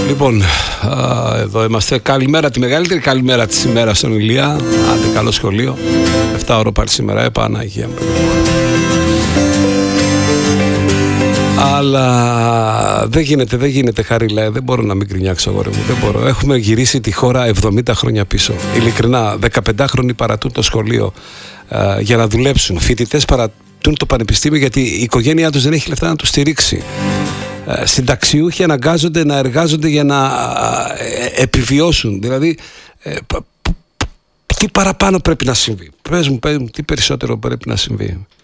Λοιπόν, εδώ είμαστε. Καλημέρα, τη μεγαλύτερη καλημέρα της ημέρας στον Ηλία. Άντε, καλό σχολείο. 7 ώρα πάλι σήμερα, Παναγία μου. Αλλά δεν γίνεται Χαρίλα, δεν μπορώ να μην κρινιάξω, αγόρι μου, δεν μπορώ. Έχουμε γυρίσει τη χώρα 70 χρόνια πίσω. Ειλικρινά, 15χρονοι παρατούν το σχολείο για να δουλέψουν. Φοιτητές παρατούν το πανεπιστήμιο γιατί η οικογένειά τους δεν έχει λεφτά να τους στηρίξει. Συνταξιούχοι αναγκάζονται να εργάζονται για να επιβιώσουν. Δηλαδή, τι παραπάνω πρέπει να συμβεί? Πες μου, τι περισσότερο πρέπει να συμβεί?